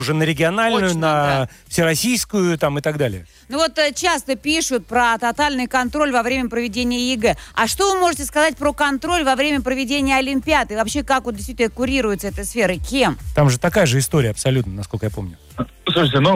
уже на региональную, Точно, на всероссийскую там и так далее. Ну вот часто пишут про тотальный контроль во время проведения ЕГЭ. А что вы можете сказать про контроль во время проведения Олимпиады? И вообще, как вот действительно курируется эта сфера? Кем? Там же такая же история абсолютно, насколько я помню. Слушайте, ну,